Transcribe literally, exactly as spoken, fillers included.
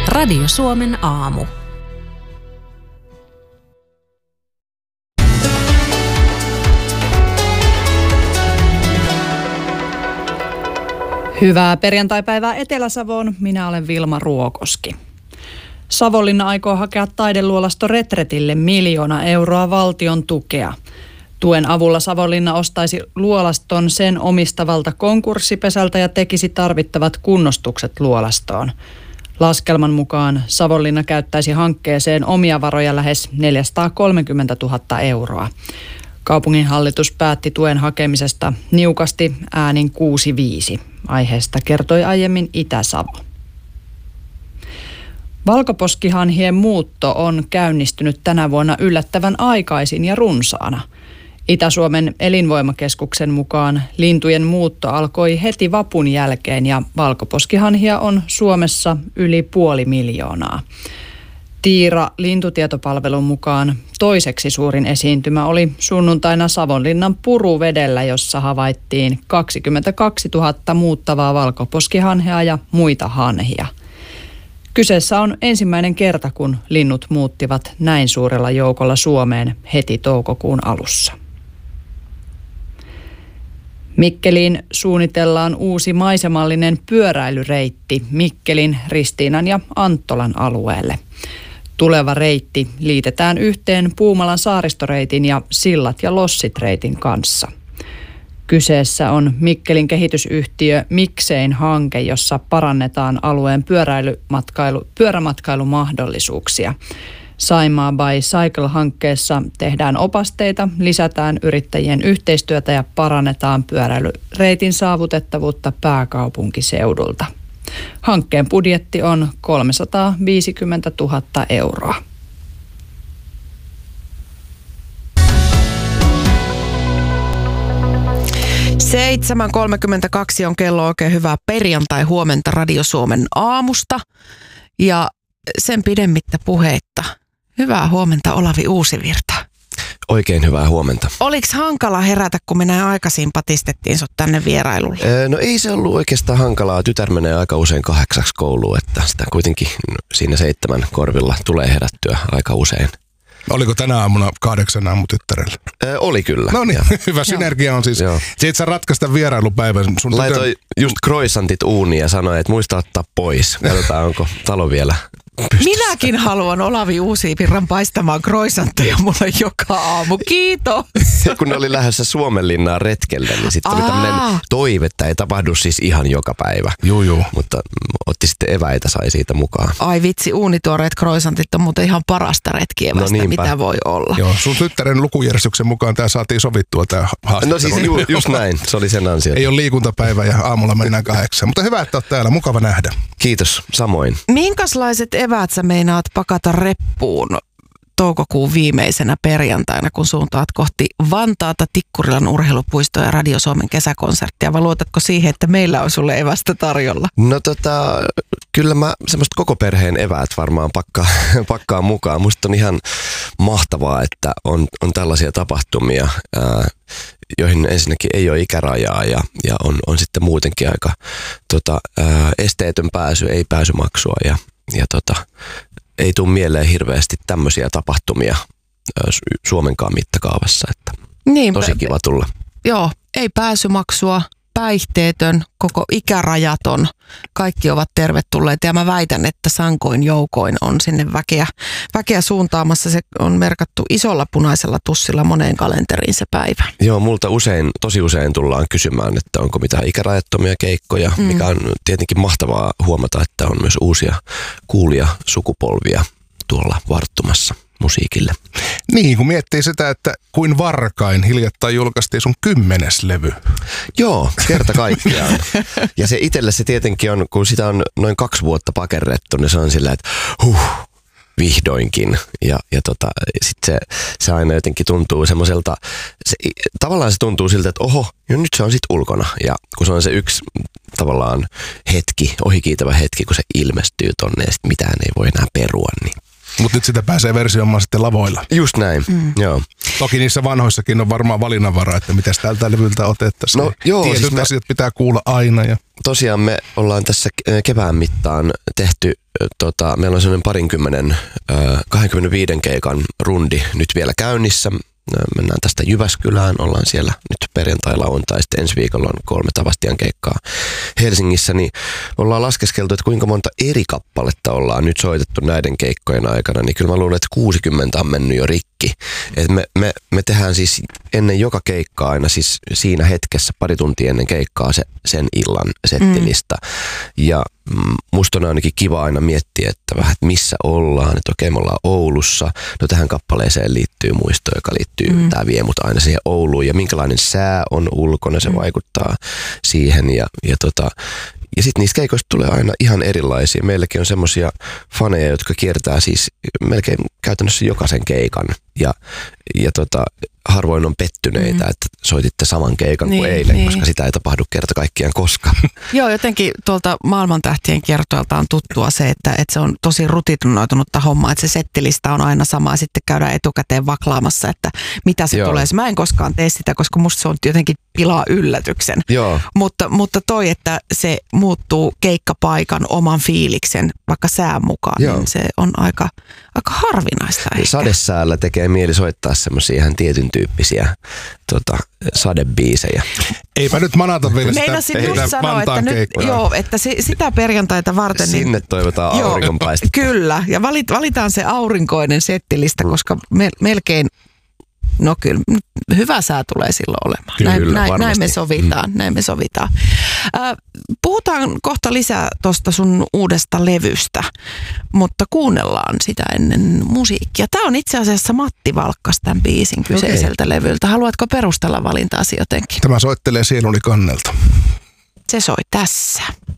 Radio Suomen aamu. Hyvää perjantaipäivää Etelä-Savoon. Minä olen Vilma Ruokoski. Savonlinna aikoo hakea taideluolasto Retretille miljoona euroa valtion tukea. Tuen avulla Savonlinna ostaisi luolaston sen omistavalta konkurssipesältä ja tekisi tarvittavat kunnostukset luolastoon. Laskelman mukaan Savonlinna käyttäisi hankkeeseen omia varoja lähes neljäsataakolmekymmentätuhatta euroa. Kaupunginhallitus päätti tuen hakemisesta niukasti äänin kuusi viisi. Aiheesta kertoi aiemmin Itä-Savo. Valkoposkihanhien muutto on käynnistynyt tänä vuonna yllättävän aikaisin ja runsaana. Itä-Suomen elinvoimakeskuksen mukaan lintujen muutto alkoi heti vapun jälkeen ja valkoposkihanhia on Suomessa yli puoli miljoonaa. Tiira lintutietopalvelun mukaan toiseksi suurin esiintymä oli sunnuntaina Savonlinnan Puruvedellä, jossa havaittiin kaksikymmentäkaksituhatta muuttavaa valkoposkihanhea ja muita hanhia. Kyseessä on ensimmäinen kerta, kun linnut muuttivat näin suurella joukolla Suomeen heti toukokuun alussa. Mikkeliin suunnitellaan uusi maisemallinen pyöräilyreitti Mikkelin, Ristiinan ja Anttolan alueelle. Tuleva reitti liitetään yhteen Puumalan saaristoreitin ja Sillat ja Lossit reitin kanssa. Kyseessä on Mikkelin kehitysyhtiö Miksein hanke, jossa parannetaan alueen pyöräilymatkailu, pyörämatkailumahdollisuuksia. Saimaa by Cycle-hankkeessa tehdään opasteita, lisätään yrittäjien yhteistyötä ja parannetaan pyöräilyreitin saavutettavuutta pääkaupunkiseudulta. Hankkeen budjetti on kolmesataaviisikymmentätuhatta euroa. seitsemän kolmekymmentäkaksi on kello. Oikein hyvää perjantai-huomenta Radio Suomen aamusta. Ja sen pidemmittä puheitta. Hyvää huomenta, Olavi Uusivirta. Oikein hyvää huomenta. Oliko hankala herätä, kun me näin aikaisin patistettiin sut tänne vierailulle? Öö, no ei se ollut oikeastaan hankalaa. Tytär menee aika usein kahdeksaksi kouluun, että sitä kuitenkin siinä seitsemän korvilla tulee herättyä aika usein. Oliko tänä aamuna kahdeksan aamu tyttärellä? Öö, oli kyllä. No niin, hyvä synergia on siis. Joo. Siitä sä ratkaista vierailupäivän. Sun laitoi tytär... just croissantit uuniin ja sanoi, että muista ottaa pois. Katsotaan, onko talo vielä pystyssä. Minäkin haluan Olavi Uusivirran paistamaan croissantteja mulle joka aamu. Kiitos. Kun ne oli lähdössä Suomenlinnaan retkelle, niin sitten oli tämmöinen toive, että ei tapahdu siis ihan joka päivä. Juu, juu. Mutta otti sitten eväitä, sai siitä mukaan. Ai vitsi, uunituoreet croissantit on muuten ihan parasta retkievästä, no mitä voi olla. Joo, sun tyttären lukujärjestyksen mukaan tämä saatiin sovittua tämä haastattelu. No siis ju, just näin, se oli sen ansiota. Ei ole liikuntapäivä ja aamulla mennään kahdeksan. Mutta hyvä, että olet täällä, mukava nähdä. Kiitos, samoin. Minkälaiset eväät sä meinaat pakata reppuun toukokuun viimeisenä perjantaina, kun suuntaat kohti Vantaata, Tikkurilan urheilupuistoa ja Radio Suomen kesäkonserttia, vai luotatko siihen, että meillä on sulle evästä tarjolla? No tota, kyllä mä semmoista koko perheen eväät varmaan pakkaan, pakkaan mukaan. Musta on ihan mahtavaa, että on, on tällaisia tapahtumia, ää, joihin ensinnäkin ei ole ikärajaa ja, ja on, on sitten muutenkin aika tota, ää, esteetön pääsy, ei pääsymaksua ja, ja tota, ei tule mieleen hirveästi tämmöisiä tapahtumia Suomenkaan mittakaavassa, että niin, tosi kiva tulla. Joo, ei pääsymaksua, päihteetön, koko ikärajaton, kaikki ovat tervetulleita ja mä väitän, että sankoin joukoin on sinne väkeä, väkeä suuntaamassa. Se on merkattu isolla punaisella tussilla moneen kalenteriin se päivä. Joo, multa usein, tosi usein tullaan kysymään, että onko mitään ikärajattomia keikkoja, mm. mikä on tietenkin mahtavaa huomata, että on myös uusia kuulia sukupolvia tuolla varttumassa musiikille. Niin, kun miettii sitä, että kuin varkain hiljattain julkaistiin sun kymmenes levy. Joo, kerta kaikkiaan. Ja se itselle se tietenkin on, kun sitä on noin kaksi vuotta pakerrettu, niin se on sillä, että huh, vihdoinkin. Ja, ja tota, sit se, se aina jotenkin tuntuu semmoiselta, se, tavallaan se tuntuu siltä, että oho, jo nyt se on sit ulkona. Ja kun se on se yksi tavallaan hetki, ohikiitävä hetki, kun se ilmestyy tonne ja sit mitään ei voi enää perua, niin Mutta nyt sitä pääsee versioimaan sitten lavoilla. Just näin, mm. joo. Toki niissä vanhoissakin on varmaan valinnanvaraa, että mitäs tältä levyltä otettaisiin. No, joo, tietyt siis me, asiat pitää kuulla aina. Ja... Tosiaan me ollaan tässä kevään mittaan tehty, tota, meillä on sellainen parinkymmenen, kaksikymmentäviisi keikan rundi nyt vielä käynnissä. Mennään tästä Jyväskylään, ollaan siellä nyt perjantai, lauantai, sitten ensi viikolla on kolme Tavastian keikkaa Helsingissä, niin ollaan laskeskeltu, että kuinka monta eri kappaletta ollaan nyt soitettu näiden keikkojen aikana, niin kyllä mä luulen, että kuusikymmentä on mennyt jo rikki. Et me, me, me tehdään siis ennen joka keikkaa aina siis siinä hetkessä, pari tuntia ennen keikkaa se, sen illan settilista. Mm. Ja musta on ainakin kiva aina miettiä, että vähän, että missä ollaan, että okei, me ollaan Oulussa, no tähän kappaleeseen liittyy muisto, joka liittyy, mm. tämä vie mut aina siihen Ouluun, ja minkälainen sää on ulkona, se mm. vaikuttaa siihen, ja, ja tota, ja sitten niistä keikoista tulee aina ihan erilaisia. Meilläkin on semmoisia faneja, jotka kiertää siis melkein käytännössä jokaisen keikan. Ja, ja tota, harvoin on pettyneitä, mm. että soititte saman keikan niin, kuin eilen, niin. koska sitä ei tapahdu kerta kaikkiaan koskaan. Joo, jotenkin tuolta maailmantähtien kiertoilta on tuttua se, että, että se on tosi rutinoitunutta hommaa, että se settilista on aina sama, ja sitten käydään etukäteen vaklaamassa, että mitä se Joo. tulee. Mä en koskaan tee sitä, koska musta se on jotenkin pilaa yllätyksen. Joo. Mutta, mutta toi, että se muuttuu keikkapaikan oman fiiliksen, vaikka sään mukaan, Joo. niin se on aika, aika harvinaista ehkä. Sadesäällä tekee mieli soittaa semmoisia ihan tietyn tyyppisiä tota, sadebiisejä. Eipä nyt manata vielä sitä. Meinasin just sanoa, että, nyt, joo, että si, sitä perjantaita varten... Sinne niin, toivotaan auringonpaistetta. Kyllä, ja valit, valitaan se aurinkoinen settilista, koska me, melkein... No kyllä, hyvä sää tulee silloin olemaan. Kyllä, näin, näin, näin me sovitaan. Mm. Näin me sovitaan. Äh, puhutaan kohta lisää tuosta sun uudesta levystä, mutta kuunnellaan sitä ennen musiikkia. Tämä on itse asiassa Matti Valkkas tämän biisin kyseiseltä okay. levyltä. Haluatko perustella valintaasi jotenkin? Tämä soittelee sieluni kannelta. Se soi tässä.